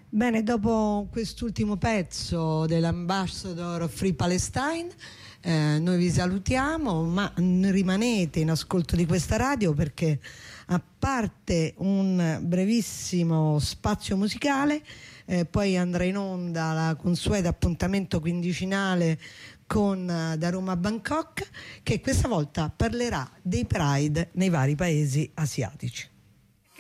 Bene, dopo quest'ultimo pezzo dell'Ambassador Free Palestine, noi vi salutiamo, ma rimanete in ascolto di questa radio, perché a parte un brevissimo spazio musicale, poi andrà in onda la consueta appuntamento quindicinale con Da Roma a Bangkok, che questa volta parlerà dei Pride nei vari paesi asiatici.